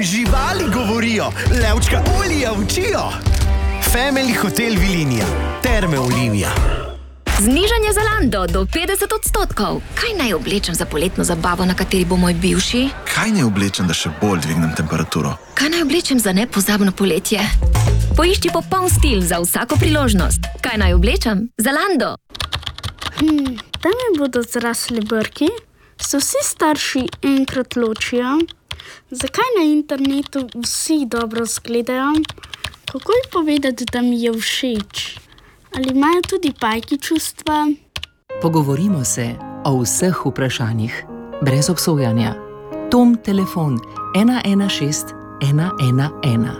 Živali govorijo, levčka ulija učijo. Family Hotel Vilinija, Terme Olimija. Znižanje Zalando do 50%. Kaj naj oblečem za poletno zabavo, na kateri bo moj bivši? Kaj naj oblečem, da še bolj dvignem temperaturo? Kaj naj oblečem za nepozabno poletje? Poišči popoln stil za vsako priložnost. Kaj naj oblečem? Zalando. Tam mi bodo zrasli brki, se vsi starši enkrat ločijo. Zakaj na internetu vsi dobro izgledajo? Kako je povedati, da mi je všeč? Ali imajo tudi pajki čustva? Pogovorimo se o vseh vprašanjih, brez obsojanja. Tom telefon 116 111.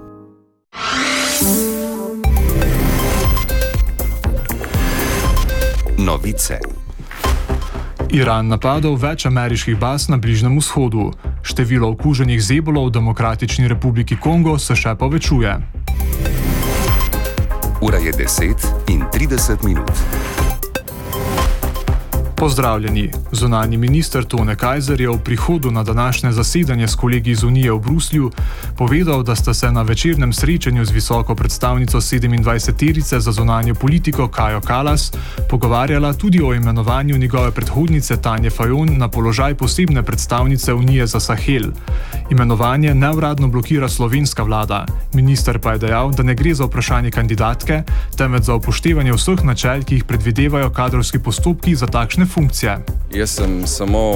Novice. Iran napadal več ameriških baz na Bližnjem vzhodu. Število okuženih z ebolo v Demokratični republiki Kongo se še povečuje. Ura je 10:30. Pozdravljeni. Zunanji minister Tone Kajzer je v prihodu na današnje zasedanje s kolegi iz Unije v Bruslju povedal, da sta se na večernem srečanju z visoko predstavnico 27-terice za zunanjo politiko Kajo Kallas pogovarjala tudi o imenovanju njegove predhodnice Tanje Fajon na položaj posebne predstavnice Unije za Sahel. Imenovanje neuradno blokira slovenska vlada. Minister pa je dejal, da ne gre za vprašanje kandidatke, temveč za upoštevanje vseh načel, ki jih predvidevajo kadrovski postopki za takšne funkcije. Jaz sem samo,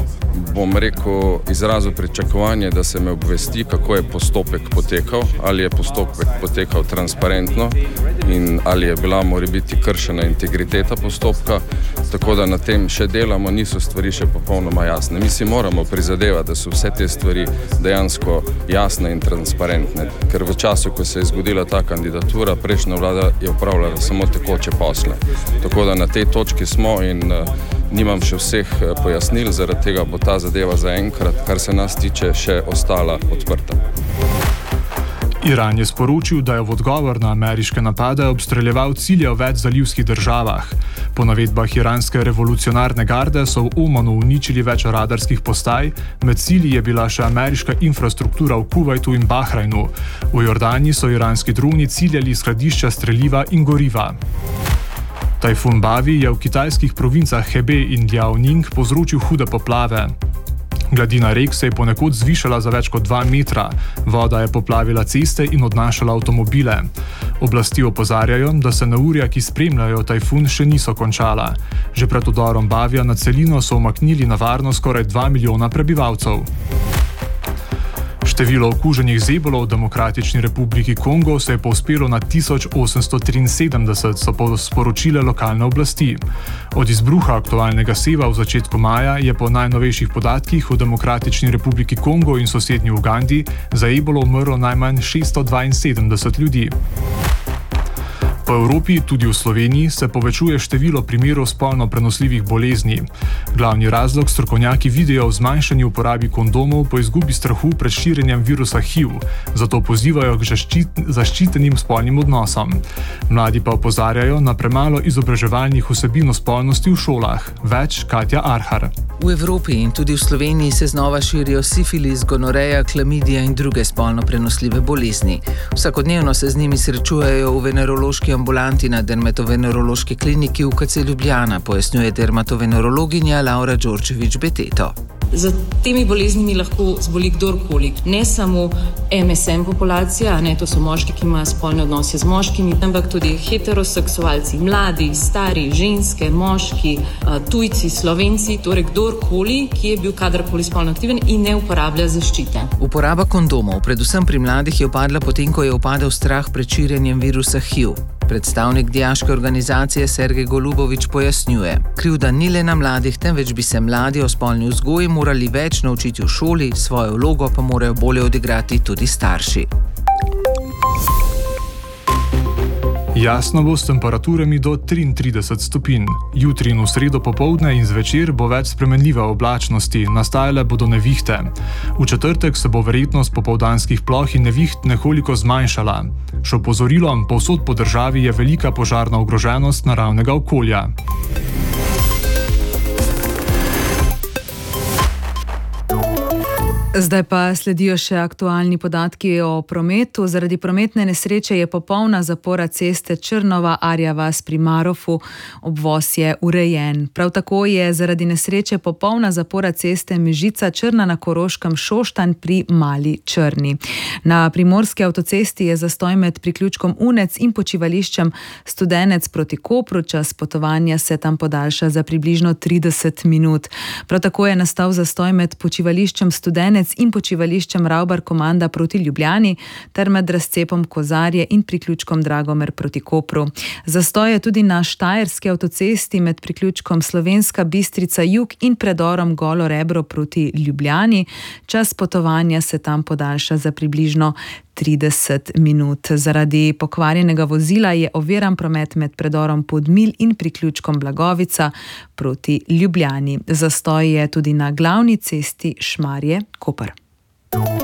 izrazil pričakovanje, da se me obvesti, kako je postopek potekal, ali je postopek potekal transparentno in ali je bila morebiti kršena integriteta postopka, tako da na tem še delamo, niso stvari še popolnoma jasne. Mi si moramo prizadevati, da so vse te stvari dejansko jasne in transparentne, ker v času, ko se je zgodila ta kandidatura, prejšnja vlada je upravljala samo tekoče posle. Tako da na tej točki smo in nimam še vseh pojasnil, zaradi tega bo ta zadeva zaenkrat, kar se nas tiče, še ostala odprta. Iran je sporočil, da je v odgovor na ameriške napade obstreljeval cilje v več zalivskih državah. Po navedbah iranske revolucionarne garde so v Omanu uničili več radarskih postaj, med cilji je bila še ameriška infrastruktura v Kuvajtu in Bahrajnu. V Jordani so iranski droni ciljali skladišča streliva in goriva. Tajfun Bavi je v kitajskih provincah Hebei in Liaoning povzročil hude poplave. Gladina rek se je ponekod zvišala za več kot 2 metra, voda je poplavila ceste in odnašala avtomobile. Oblasti opozarjajo, da se neurja, ki spremljajo tajfun, še niso končala. Že pred udorom Bavija na celino so umaknili na varno skoraj 2 milijona prebivalcev. Število okuženih z ebolo v Demokratični republiki Kongo se je povzpelo na 1873, so sporočile lokalne oblasti. Od izbruha aktualnega seva v začetku maja je po najnovejših podatkih v Demokratični republiki Kongo in sosednji Ugandi za ebolo umrlo najmanj 672 ljudi. Po Evropi, tudi v Sloveniji, se povečuje število primerov spolno prenosljivih bolezni. Glavni razlog strokovnjaki vidijo v zmanjšanju uporabi kondomov po izgubi strahu pred širjenjem virusa HIV, zato pozivajo k zaščitenim spolnim odnosom. Mladi pa opozarjajo na premalo izobraževalnih vsebin o spolnosti v šolah. Več Katja Arhar. V Evropi in tudi v Sloveniji se znova širijo sifilis, gonoreja, klamidija in druge spolno prenosljive bolezni. Vsakodnevno se z njimi srečujejo v venerološki ambulanti na dermatovenerološki kliniki v UKC Ljubljana, pojasnjuje dermatovenerologinja Laura Đorđević-Beteto. Za temi boleznimi lahko zboli kdorkoli, ne samo MSM populacija, to so moški, ki imajo spolne odnose z moškimi, ampak tudi heteroseksualci, mladi, stari, ženske, moški, tujci, Slovenci, torej kdorkoli, ki je bil kadarkoli spolno aktiven in ne uporablja zaščite. Uporaba kondomov, predvsem pri mladih, je upadla potem, ko je upadel strah pred širjenjem virusa HIV. Predstavnik dijaške organizacije Sergej Golubović pojasnjuje: krivda ni le na mladih, temveč bi se mladi o spolni vzgoji morali več naučiti v šoli, svojo vlogo pa morajo bolje odigrati tudi starši. Jasno bo s temperaturami do 33 stopinj. Jutri in v sredo popoldne in zvečer bo več spremenljive oblačnosti, nastajale bodo nevihte. V četrtek se bo verjetnost popoldanskih ploh in neviht nekoliko zmanjšala. Še opozorilo, povsod po državi je velika požarna ogroženost naravnega okolja. Zdaj pa sledijo še aktualni podatki o prometu. Zaradi prometne nesreče je popolna zapora ceste Črnova-Arja vas pri Marofu, obvoz je urejen. Prav tako je zaradi nesreče popolna zapora ceste Mežica-Črna na Koroškem Šoštanj pri Mali Črni. Na primorski avtocesti je zastoj med priključkom Unec in počivališčem Studenec proti Kopru. Čas potovanja se tam podaljša za približno 30 minut. Prav tako je nastal zastoj med počivališčem Studenec in počivališčem Ravbar Komanda proti Ljubljani ter med razcepom Kozarje in priključkom Dragomer proti Kopru. Zastoj je tudi na štajerski avtocesti med priključkom Slovenska Bistrica Jug in predorom Golo Rebro proti Ljubljani. Čas potovanja se tam podaljša za približno 30 minut. Zaradi pokvarjenega vozila je oviran promet med predorom Podmilj in priključkom Blagovica proti Ljubljani. Zastoj je tudi na glavni cesti Šmarje-Koper.